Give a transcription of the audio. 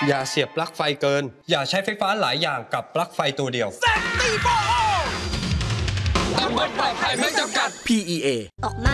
อย่าเสียบปลั๊กไฟเกินอย่าใช้ไฟฟ้าหลายอย่างกับปลั๊กไฟตัวเดียวตำบลปลอดภัยไม่จำกัด PEA ออกมา